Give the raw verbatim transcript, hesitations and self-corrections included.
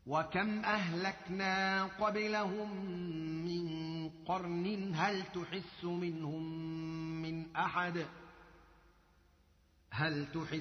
وكم أهلكنا قبلهم من قرن هل تحس منهم من أحد هل تحس